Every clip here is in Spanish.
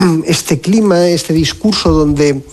este clima, este discurso donde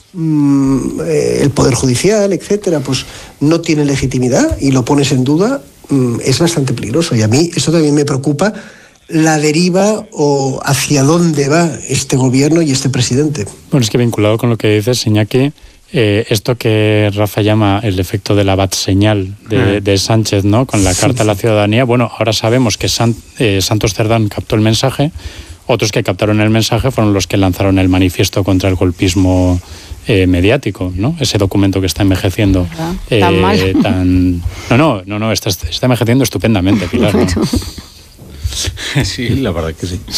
el Poder Judicial, etcétera, pues no tiene legitimidad y lo pones en duda, es bastante peligroso. Y a mí esto también me preocupa, la deriva o hacia dónde va este gobierno y este presidente. Bueno, es que vinculado con lo que dices, Iñaki, esto que Rafa llama el efecto de la bat señal de Sánchez, ¿no? Con la carta a la ciudadanía. Bueno, ahora sabemos que Santos Cerdán captó el mensaje. Otros que captaron el mensaje fueron los que lanzaron el manifiesto contra el golpismo mediático, ¿no? Ese documento que está envejeciendo. Tan mal. No, está envejeciendo estupendamente, Pilar, ¿no? Sí, la verdad que sí.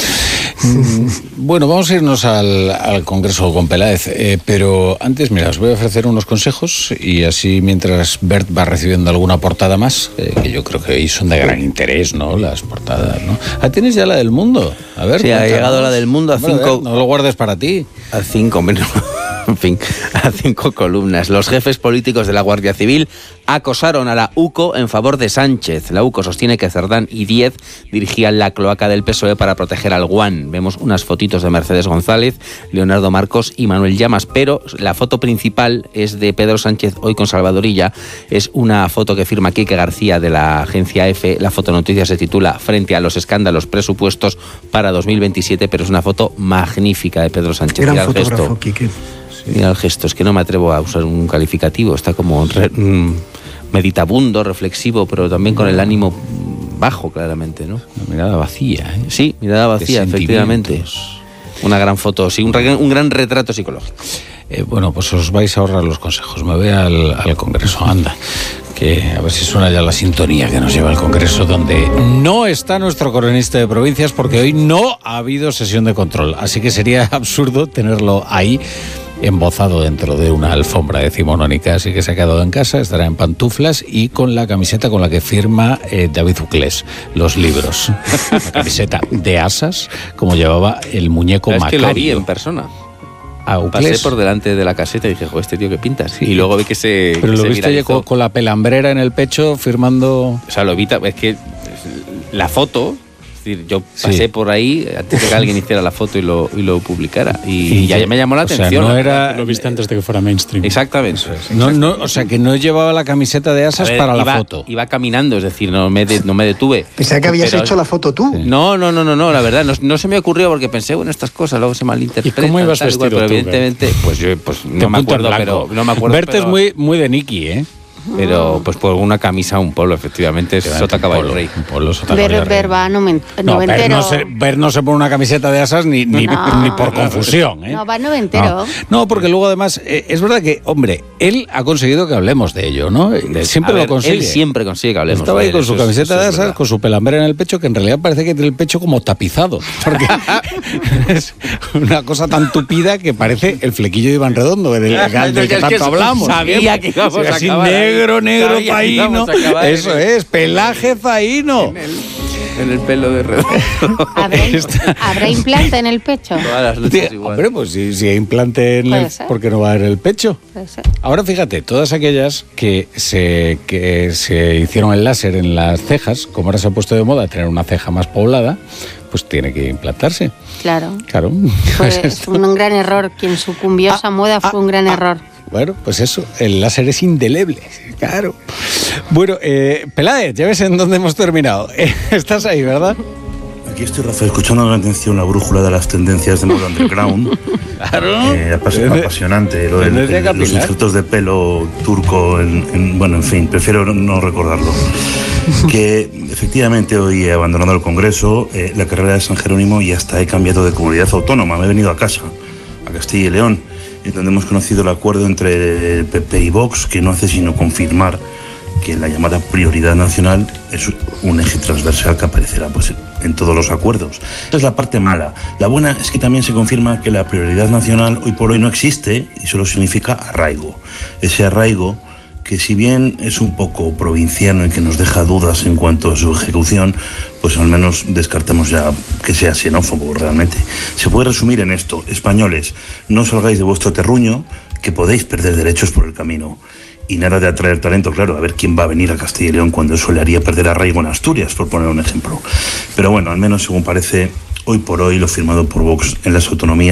Bueno, vamos a irnos al Congreso con Peláez, pero antes, mira, os voy a ofrecer unos consejos y así mientras Bert va recibiendo alguna portada más, que yo creo que hoy son de gran interés, ¿no? Las portadas, ¿no? ¿Tienes ya la del Mundo? A ver. Sí, ha llegado la del Mundo a 5... No lo guardes para ti. A 5 menos... En fin, a 5 columnas. Los jefes políticos de la Guardia Civil acosaron a la UCO en favor de Sánchez. La UCO sostiene que Cerdán y Díez dirigían la cloaca del PSOE para proteger al Guan. Vemos unas fotitos de Mercedes González, Leonardo Marcos y Manuel Llamas, pero la foto principal es de Pedro Sánchez hoy con Salvadorilla. Es una foto que firma Quique García de la agencia EFE. La fotonoticia se titula Frente a los escándalos presupuestos para 2027, pero es una foto magnífica de Pedro Sánchez. Gran fotógrafo, Quique. Mira el gesto, es que no me atrevo a usar un calificativo, está como meditabundo, reflexivo, pero también con el ánimo bajo, claramente, ¿no? Una mirada vacía, ¿eh? Sí, mirada vacía, efectivamente. Una gran foto, sí, un gran retrato psicológico. Bueno, pues os vais a ahorrar los consejos. Me voy al Congreso, anda. Que a ver si suena ya la sintonía que nos lleva al Congreso, donde no está nuestro cronista de provincias, porque hoy no ha habido sesión de control. Así que sería absurdo tenerlo ahí, embozado dentro de una alfombra decimonónica. Así que se ha quedado en casa, estará en pantuflas y con la camiseta con la que firma David Uclés los libros. La camiseta de asas, como llevaba el muñeco Macario. Es que lo vi en persona. Pasé por delante de la caseta y dije, joder, este tío que pinta. Sí. Y luego vi que se Pero lo viste con la pelambrera en el pecho firmando... O sea, lo vi, es que la foto... Es decir, yo pasé por ahí antes de que alguien hiciera la foto y lo publicara. Y ya me llamó la atención. O sea, no era... Lo viste antes de que fuera mainstream. Exactamente. No, o sea, que no llevaba la camiseta de asas para la foto. Iba caminando, es decir, no me detuve. Pensaba que habías hecho la foto tú. Sí. No, la verdad, no se me ocurrió porque pensé, bueno, estas cosas luego se malinterpretan. ¿Y cómo ibas vestido pero tú, evidentemente, pues no me acuerdo, pero no me acuerdo. Verte es muy de Nicky, ¿eh? Pero pues por una camisa, un polo, efectivamente, es Sota Caballo Rey. Ver va noventero. Ver no se pone una camiseta de asas ni por confusión, ¿eh? No, va noventero. No, porque luego además, es verdad que, hombre, él ha conseguido que hablemos de ello, ¿no? Siempre lo consigue. Él siempre consigue que hablemos Estaba de ahí con su camiseta de asas, con su pelambrera en el pecho, que en realidad parece que tiene el pecho como tapizado. Porque es una cosa tan tupida que parece el flequillo de Iván Redondo, del que tanto hablamos. Sabía que íbamos a acabar. Negro zaino. Eso es, pelaje zaino. En el pelo de Redondo. ¿Habrá implante en el pecho? Todas las luchas igual. Hombre, pues si hay implante en el... ¿Por qué no va a haber el pecho? Ahora fíjate, todas aquellas que se hicieron el láser en las cejas, como ahora se ha puesto de moda tener una ceja más poblada, pues tiene que implantarse. Claro. Fue un gran error. Quien sucumbió a esa moda fue un gran error. Bueno, pues eso, el láser es indeleble, claro. Bueno, Peláez, ya ves en dónde hemos terminado. Estás ahí, ¿verdad? Aquí estoy, Rafael, escuchando con atención la brújula de las tendencias de moda underground. Claro. Apasionante, lo de los injertos de pelo turco, bueno, en fin, prefiero no recordarlo. Que efectivamente hoy he abandonado el Congreso, la carrera de San Jerónimo, y hasta he cambiado de comunidad autónoma. Me he venido a casa, a Castilla y León, en donde hemos conocido el acuerdo entre el PP y Vox, que no hace sino confirmar que la llamada prioridad nacional es un eje transversal que aparecerá pues en todos los acuerdos. Esa es la parte mala. La buena es que también se confirma que la prioridad nacional hoy por hoy no existe y solo significa arraigo. Ese arraigo que, si bien es un poco provinciano y que nos deja dudas en cuanto a su ejecución, pues al menos descartemos ya que sea xenófobo realmente. Se puede resumir en esto: españoles, no salgáis de vuestro terruño, que podéis perder derechos por el camino. y nada de atraer talento. Claro, a ver quién va a venir a Castilla y León cuando eso le haría perder arraigo en Asturias, por poner un ejemplo. Pero bueno, al menos según parece, hoy por hoy lo firmado por Vox en las autonomías